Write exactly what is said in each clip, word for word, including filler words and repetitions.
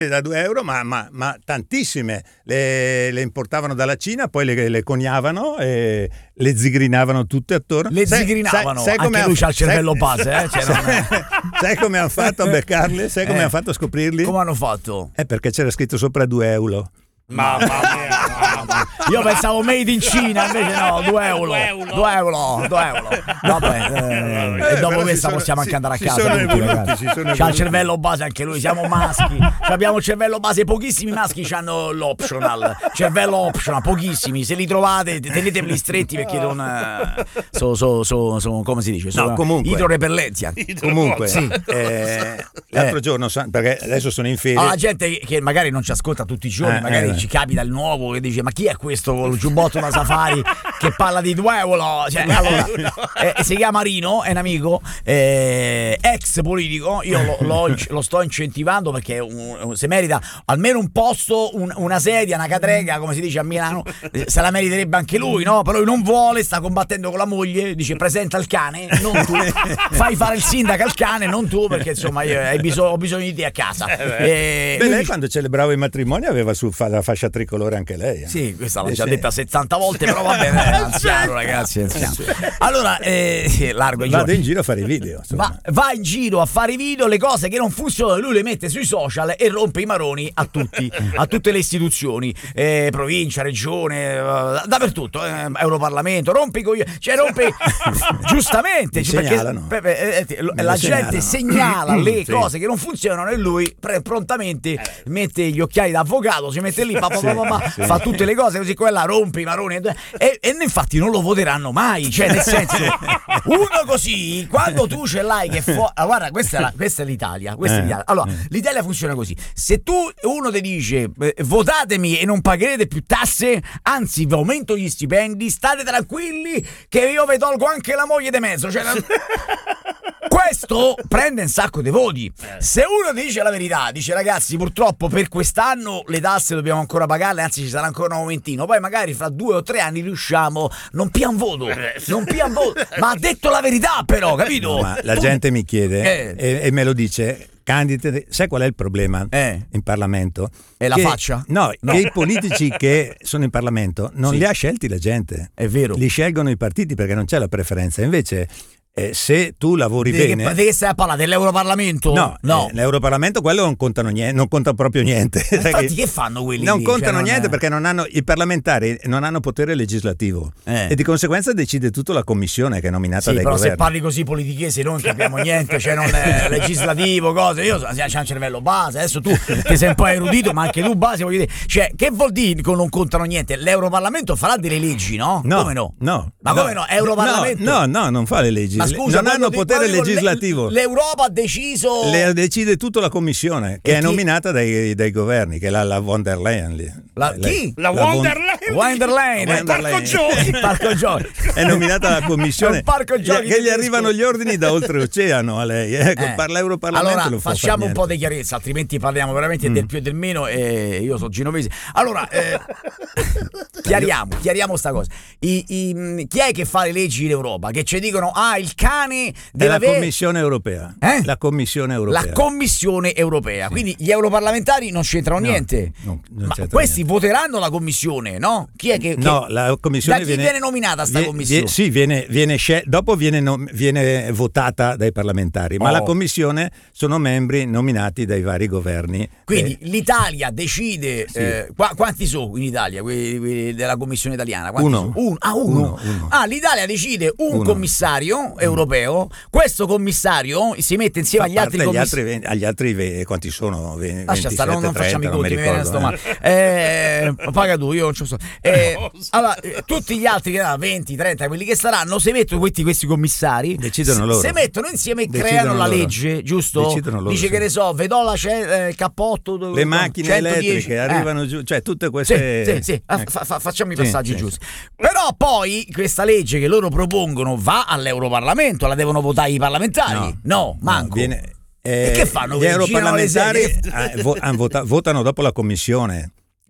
da due euro, ma, ma, ma tantissime le, le importavano dalla Cina, poi le, le coniavano e le zigrinavano tutte attorno. Le sai, zigrinavano, sai, sai anche lui c'ha il cervello sai, base, eh? Cioè, sai, non è... sai come hanno fatto a beccarle? Sai come eh. hanno fatto a scoprirli? Come hanno fatto? È perché c'era scritto sopra due euro. Mamma mia, io pensavo made in Cina, invece no, due euro, due euro, due euro. Vabbè, eh, eh, e dopo questa sono, possiamo anche andare a casa. C'ha il cervello base anche lui, siamo maschi, abbiamo il cervello base, pochissimi maschi hanno l'optional, cervello optional, pochissimi, se li trovate teneteli stretti perché non so, so, so, so, come si dice, sono no, comunque, idrorepellenza. Comunque, sì. eh, l'altro eh. giorno, perché adesso sono in ferie. Allora, la gente che magari non ci ascolta tutti i giorni, eh, magari eh. ci capita il nuovo che dice: ma chi è questo con il giubbotto da safari che parla di duevolo? Cioè, allora, eh, si chiama Rino, è un amico, eh, ex politico. Io lo, lo, lo sto incentivando perché un, un, se merita almeno un posto, un, una sedia, una catrega, come si dice a Milano, se la meriterebbe anche lui, no? Però lui non vuole, sta combattendo con la moglie, dice: presenta il cane, non tu, fai fare il sindaco al cane, non tu, perché insomma io hai bisogno, ho bisogno di te a casa. Eh, Beh, lei dice... quando celebrava i matrimoni aveva su la fascia tricolore anche lei. Eh? Sì, questa l'ho già detta settanta volte, però va bene, anziano ragazzi, anziano. Allora, eh, largo il vado in giro a fare i video. Va, va in giro a fare i video, le cose che non funzionano lui le mette sui social e rompe i maroni a tutti, a tutte le istituzioni, eh, provincia, regione, eh, dappertutto, eh, Europarlamento, rompe i coglioni, cioè rompe giustamente, cioè, segnalano. Perché, eh, eh, la gente segnala le sì. cose che non funzionano e lui pre- prontamente mette gli occhiali d'avvocato, si mette lì, pa, pa, pa, pa, pa, sì. fa tutte le cose così, quella rompe i maroni e, e infatti non lo voteranno mai, cioè nel senso uno così quando tu ce l'hai che fu- ah, guarda questa è, la, questa è l'Italia, questa eh, è l'Italia. Allora eh. l'Italia funziona così: se tu uno ti dice eh, votatemi e non pagherete più tasse, anzi vi aumento gli stipendi, state tranquilli che io vi tolgo anche la moglie di mezzo, cioè, questo prende un sacco di voti. Se uno dice la verità, dice: ragazzi, purtroppo per quest'anno le tasse dobbiamo ancora pagarle, anzi ci sarà ancora un aumentino, poi magari fra due o tre anni riusciamo, non pian voto, non pian voto, ma ha detto la verità però, capito? No, ma la tu... gente mi chiede eh. e, e me lo dice: candidate, sai qual è il problema eh. in Parlamento? È la che, faccia? No, no, che i politici che sono in Parlamento non sì. li ha scelti la gente. È vero. Li scelgono i partiti perché non c'è la preferenza. Invece eh, se tu lavori di bene... Che, di che stai a parlare? Dell'Europarlamento? No, no. Eh, l'Europarlamento quello non contano niente, non conta proprio niente. Infatti che, che fanno quelli Non lì? contano cioè, niente non è... perché non hanno, i parlamentari non hanno potere legislativo eh. e di conseguenza decide tutto la commissione che è nominata sì, dai però governi. Se parli così politichese non capiamo niente, cioè non è legislativo, cose. Io c'è un cervello base, adesso tu che sei un po' erudito, ma anche tu base, voglio dire. Cioè, che vuol dire che non contano niente? L'Europarlamento farà delle leggi, no? No. Come no? No. Ma come no? Europarlamento? No, no, no, non fa le leggi. Ma scusa, non hanno di, potere legislativo. L'Europa ha deciso. Le decide tutto la commissione, che e è chi? nominata dai, dai governi, che è la, la von der Leyen lì. La, chi? La, la von der Leyen. Von der Leyen. Il parco giochi. Il parco giochi. È nominata la commissione. È un parco giochi. Che gli arrivano gli ordini da oltreoceano a lei. Eh? Eh. Parla Europarlamento. Allora, lo fa facciamo un po' di chiarezza, altrimenti parliamo veramente mm. del più e del meno. E io sono genovese. Allora, eh, chiariamo, chiariamo sta cosa. I, i, chi è che fa le leggi in Europa? Che ci dicono: ah, il cane della ve- Commissione europea. Eh? La Commissione europea. La Commissione europea. Sì. Quindi gli europarlamentari non c'entrano no, niente. No, non ma c'entra questi niente. voteranno la Commissione, no? Chi è che, che... No, la Commissione da chi viene, viene nominata sta viene, Commissione? Viene, sì, viene, viene scel- dopo viene, nom- viene votata dai parlamentari, ma oh. la Commissione sono membri nominati dai vari governi. Quindi eh. l'Italia decide sì. eh, qu- quanti sono in Italia quelli, quelli della Commissione italiana? Quanti uno. Un, ah, uno. Uno, uno. Ah, l'Italia decide un uno. commissario uno. europeo. Questo commissario si mette insieme agli altri, agli commiss- altri agli altri quanti sono? Lascia stare, non, non facciamo i conti, mi viene sto male. Eh. Eh, paga tu, io non ci so. Eh, allora, eh, tutti gli altri che da venti, trenta, quelli che saranno, se mettono questi, questi commissari, decidono loro. Se mettono insieme e decidono creano la loro. legge, giusto? Decidono loro, Dice sì. che ne so, vedo la ce- eh, cappotto, le macchine centodieci elettriche arrivano eh. giù, cioè tutte queste. Sì, sì, sì. Eh. Fa, fa, facciamo i sì, passaggi sì, giusti. Sì. Però poi questa legge che loro propongono va all'Europarlamento, la devono votare i parlamentari? No, no manco. No, viene, eh, e che fanno? Gli europarlamentari eh, vo- vota- votano dopo la commissione.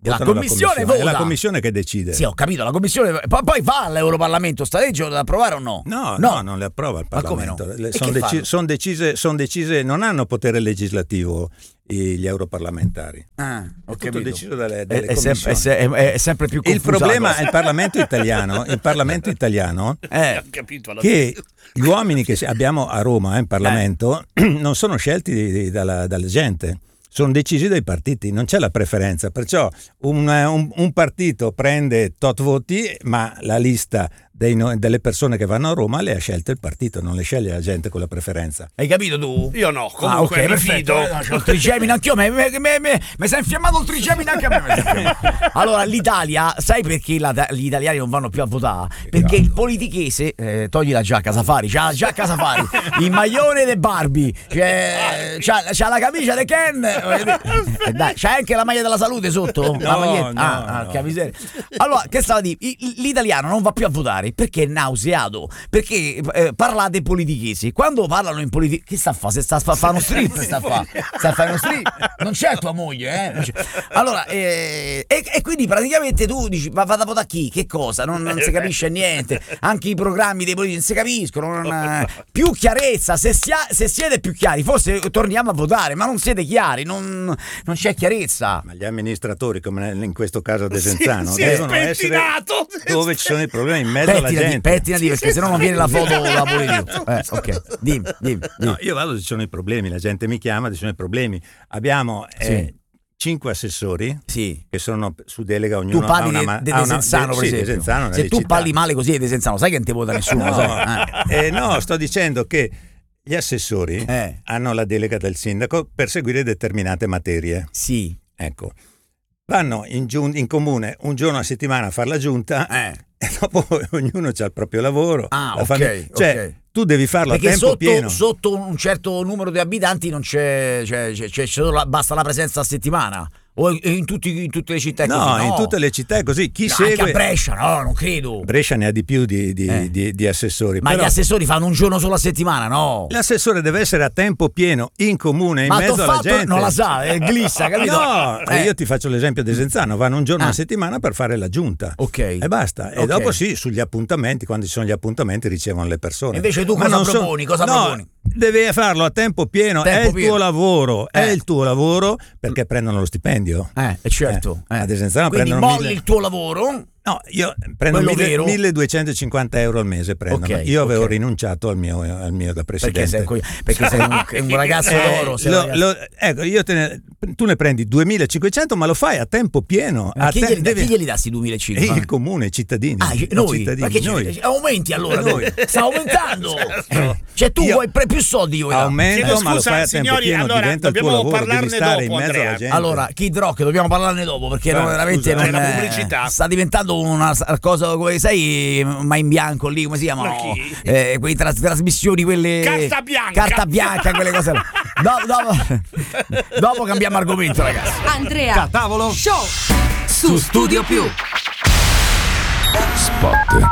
La Votano commissione, la vota. È la commissione che decide. Sì, ho capito, la commissione poi, poi va all'Europarlamento sta legge da approvare o no? No, no, no, non le approva il Ma come Parlamento. no? Le- E Sono che deci- fanno? son decise, son decise, non hanno potere legislativo i- gli europarlamentari. Ah, ho È tutto capito. deciso dalle, È, dalle è sem- è, commissioni. se- è- è sempre più Il confusa la problema cosa. è il Parlamento italiano, il Parlamento italiano Eh, Capito, alla che gli uomini che abbiamo a Roma in Parlamento non sono scelti di- di- dalla, dalla gente, sono decisi dai partiti, non c'è la preferenza, perciò un, un- un partito prende tot voti, ma la lista dei no- delle persone che vanno a Roma le ha scelte il partito, non le sceglie la gente con la preferenza. hai capito tu? Io no, Ah, comunque ok, mi perfetto. fido. Eh, no, c'ho il trigemine anch'io. Mi si è infiammato il trigemine anche a me. mi si è infiammato. Allora, l'Italia, sai perché la- gli italiani non vanno più a votare? Perché il politichese, eh, togli la giacca Safari, c'ha la giacca Safari, il maglione de Barbie, c'è, c'ha, c'ha la camicia de Ken, eh, dai, c'ha anche la maglia della salute sotto? La No, maglietta? no, ah, ah, no. che miseria. Allora, che stava a dire? I- L'italiano non va più a votare perché è nauseato, perché eh, parla dei politichesi. Quando parlano in politica, che sta a fare? Se sta a fa- fare uno strip, sta a fare sta a fare uno strip. Non c'è tua moglie, eh? Non c'è. Allora, eh, e, e quindi praticamente tu dici, ma vado a votare a chi? Che cosa? Non, non si capisce niente. Anche i programmi dei politici non si capiscono. Non, eh, più chiarezza, se, si ha- se siete più chiari, forse torniamo a votare, ma non siete chiari, non, non c'è chiarezza. Ma gli amministratori, come nel- in questo caso a Desenzano, si è devono essere spettinato. dove ci sono i problemi, in mezzo alla Pettinati, gente. pettinati, perché sennò non viene la foto da politico. Eh, ok, dimmi, dimmi, dimmi. No, io vado se ci sono i problemi, la gente mi chiama, ci sono i problemi. Abbiamo eh, Sì. cinque assessori Sì. che sono su delega, ognuno Tu parli ha una, di ma- de, ha una- Desenzano, de- per sì, esempio. Desenzano, Se nelle tu città. parli male così di Desenzano, sai che non ti vota nessuno. No, sai? Eh. eh, no, sto dicendo che gli assessori Eh. hanno la delega del sindaco per seguire determinate materie. Sì. Ecco, vanno in, giun- in comune un giorno a settimana a fare la giunta Eh. e dopo ognuno ha il proprio lavoro. Ah, la ok, famiglia- cioè, ok. tu devi farlo Perché a tempo sotto, pieno. sotto un certo numero di abitanti non c'è, c'è, c'è, c'è solo la- basta la presenza a settimana. O in, tutti, in tutte le città è No, così? in tutte le città è così. Chi No, anche segue a Brescia, no, non credo. Brescia ne ha di più di, di- Eh. di- di assessori. Ma però gli assessori fanno un giorno solo a settimana, no? l'assessore deve essere a tempo pieno in comune, in Ma mezzo t'ho alla fatto, gente. non la sa, è glissa, capito? No, Eh. io ti faccio l'esempio di Desenzano, vanno un giorno Ah. a settimana per fare la giunta. Ok. E basta. E Ok. dopo sì, sugli appuntamenti, quando ci sono gli appuntamenti ricevono le persone. Invece tu Ma cosa non so- proponi? Cosa no, proponi? Devi farlo a tempo pieno, Tempo è il pieno. tuo lavoro, è Eh. il tuo lavoro perché prendono lo stipendio. Eh, e certo. Eh, eh. a Desenzano Quindi prendono molli mille- il tuo lavoro. No, io prendo Quello mille- vero? milleduecentocinquanta euro al mese prendono. Ok, io avevo ok. rinunciato al mio, al mio da presidente. Perché sei, un co- perché sei un, un ragazzo Eh, d'oro. sei lo- un ragazzo- lo- ecco, io te ne- tu ne prendi duemilacinquecento, ma lo fai a tempo pieno. Ma A chi, te- glieli, devi- chi glieli dà sti E duemilacinquecento? il comune, i cittadini. Ah, i noi, cittadini, ma che noi. ci- aumenti allora, Noi. sta aumentando. Cioè tu Io- vuoi pre- più soldi io vuoi dare. Aumento, Chiedo ma lo scusa, fai a tempo signori, pieno, allora, diventa il tuo dobbiamo lavoro, devi parlarne stare dopo, in mezzo Andrea. alla gente. Allora, Kid Rock, dobbiamo parlarne dopo perché Ah, non- veramente scusa, non è la è- pubblicità. sta diventando una s- cosa come sai, ma in bianco lì, come si chiamano? Ma chi? Eh, quei tras- trasmissioni quelle Carta bianca. Carta bianca, quelle cose là. Do- dopo, dopo cambiamo argomento, ragazzi. Andrea Tavolo. Show su Studio Più. Spot.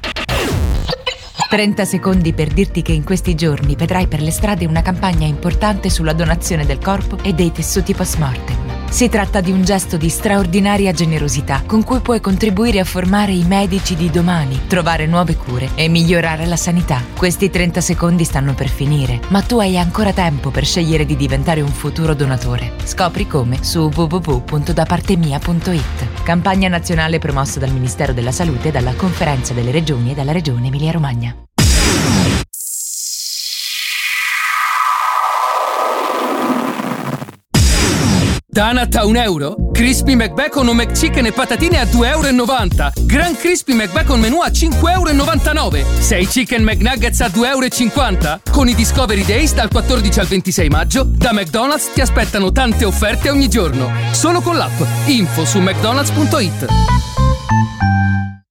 trenta secondi per dirti che in questi giorni vedrai per le strade una campagna importante sulla donazione del corpo e dei tessuti post-mortem. Si tratta di un gesto di straordinaria generosità con cui puoi contribuire a formare i medici di domani, trovare nuove cure e migliorare la sanità. Questi trenta secondi stanno per finire, ma tu hai ancora tempo per scegliere di diventare un futuro donatore. Scopri come su w w w punto da parte mia punto i t. Campagna nazionale promossa dal Ministero della Salute e dalla Conferenza delle Regioni e dalla Regione Emilia-Romagna. Donut a un euro? Crispy McBacon o McChicken e patatine a due e novanta euro. Gran Crispy McBacon menù a cinque e novantanove euro. sei Chicken McNuggets a due e cinquanta euro. Con i Discovery Days dal quattordici al ventisei maggio, da McDonald's ti aspettano tante offerte ogni giorno. Solo con l'app. Info su mcdonalds punto it.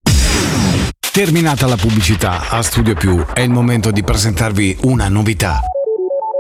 Terminata la pubblicità, a Studio Più è il momento di presentarvi una novità.